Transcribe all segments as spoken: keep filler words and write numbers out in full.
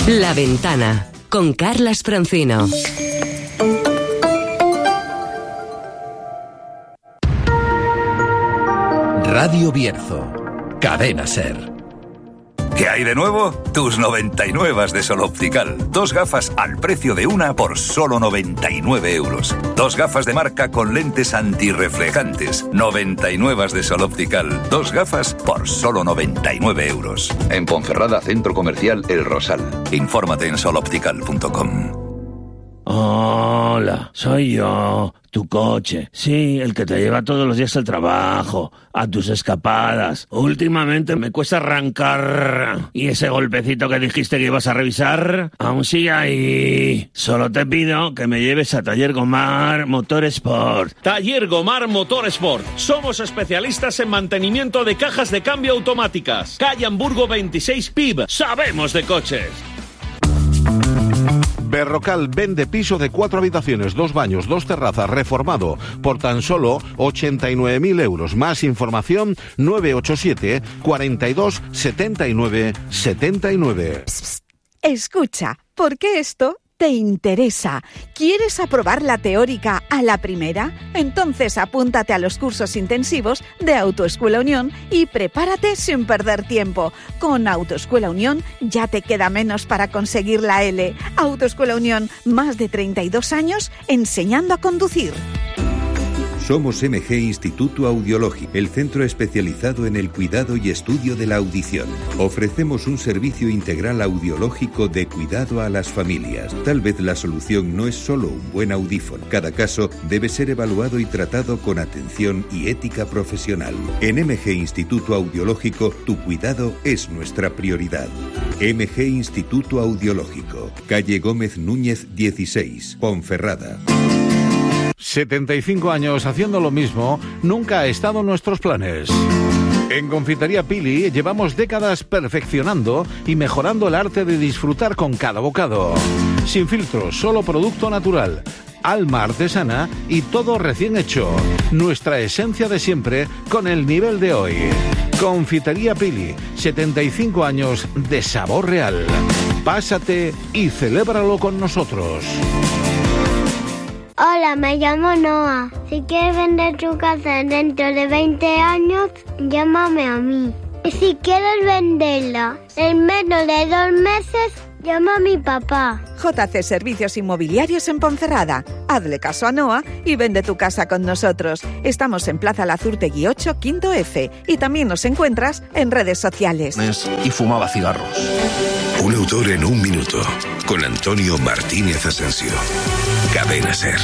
La Ventana, con Carlas Francino. Radio Bierzo, Cadena SER. ¿Qué hay de nuevo? Tus noventa y nueve de Sol Optical. Dos gafas al precio de una por solo noventa y nueve euros. Dos gafas de marca con lentes antirreflejantes. noventa y nueve de Sol Optical. Dos gafas por solo noventa y nueve euros. En Ponferrada, Centro Comercial El Rosal. Infórmate en sol optical punto com. Hola, soy yo, tu coche. Sí, el que te lleva todos los días al trabajo, a tus escapadas. Últimamente me cuesta arrancar. Y ese golpecito que dijiste que ibas a revisar, aún sigue ahí. Solo te pido que me lleves a Taller Gomar Motorsport. Taller Gomar Motorsport. Somos especialistas en mantenimiento de cajas de cambio automáticas. Calle Hamburgo veintiséis P I B. Sabemos de coches. Berrocal vende piso de cuatro habitaciones, dos baños, dos terrazas, reformado por tan solo ochenta y nueve mil euros. Más información nueve ocho siete, cuarenta y dos, setenta y nueve, setenta y nueve. Psst, psst. Escucha, porque esto te interesa. ¿Quieres aprobar la teórica a la primera? Entonces apúntate a los cursos intensivos de Autoescuela Unión y prepárate sin perder tiempo. Con Autoescuela Unión ya te queda menos para conseguir la L. Autoescuela Unión, más de treinta y dos años enseñando a conducir. Somos M G Instituto Audiológico, el centro especializado en el cuidado y estudio de la audición. Ofrecemos un servicio integral audiológico de cuidado a las familias. Tal vez la solución no es solo un buen audífono. Cada caso debe ser evaluado y tratado con atención y ética profesional. En M G Instituto Audiológico, tu cuidado es nuestra prioridad. M G Instituto Audiológico, calle Gómez Núñez dieciséis, Ponferrada. setenta y cinco años haciendo lo mismo nunca ha estado en nuestros planes. En Confitería Pili llevamos décadas perfeccionando y mejorando el arte de disfrutar con cada bocado. Sin filtros, solo producto natural, alma artesana y todo recién hecho. Nuestra esencia de siempre con el nivel de hoy. Confitería Pili, setenta y cinco años de sabor real. Pásate y celébralo con nosotros. Hola, me llamo Noah. Si quieres vender tu casa dentro de veinte años, llámame a mí. Y si quieres venderla en menos de dos meses, llama a mi papá. J C Servicios Inmobiliarios en Ponferrada. Hazle caso a Noah y vende tu casa con nosotros. Estamos en Plaza Lazurtegui ocho, quinto F. Y también nos encuentras en redes sociales. Y fumaba cigarros. Un autor en un minuto. Con Antonio Martínez Asensio. Cadena SER.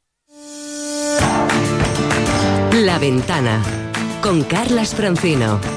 La Ventana, con Carlas Francino.